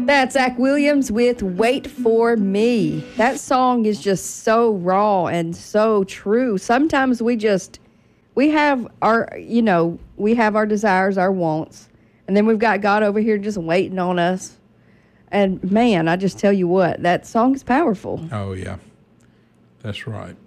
That's Zach Williams with Wait For Me. That song is just so raw and so true. Sometimes we have our desires, our wants, and then we've got God over here just waiting on us. And man, I just tell you what, that song is powerful. Oh, yeah. That's right.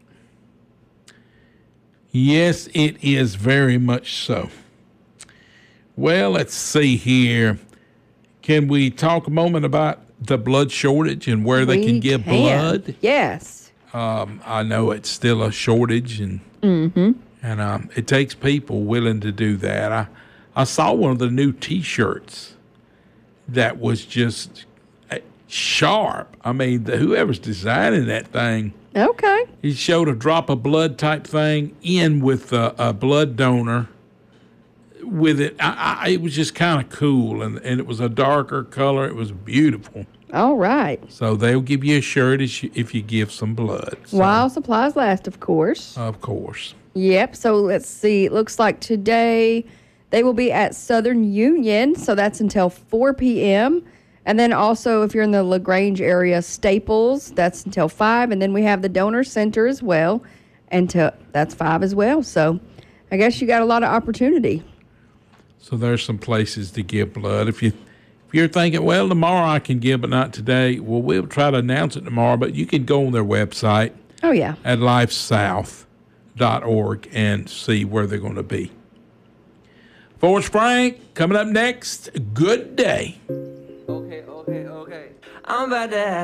Yes, it is very much so. Well, let's see here. Can we talk a moment about the blood shortage and where they can give blood? Yes. I know it's still a shortage, and it takes people willing to do that. I saw one of the new T-shirts that was just sharp. I mean, whoever's designing that thing, Okay. he showed a drop of blood type thing in with a blood donor. With it, it was just kind of cool, and it was a darker color. It was beautiful. All right. So they'll give you a shirt if you give some blood. So, While supplies last, of course. of course. Yep. So let's see. It looks like today they will be at Southern Union. So that's until 4 p.m. And then also, if you're in the LaGrange area, Staples, that's until 5. And then we have the Donor Center as well. That's 5 as well. So I guess you got a lot of opportunity. So there's some places to give blood. If you're thinking, well, tomorrow I can give, but not today, well, we'll try to announce it tomorrow. But you can go on their website. Oh, yeah. At lifesouth.org and see where they're going to be. Forrest Frank, coming up next. Good day. Okay. I'm about to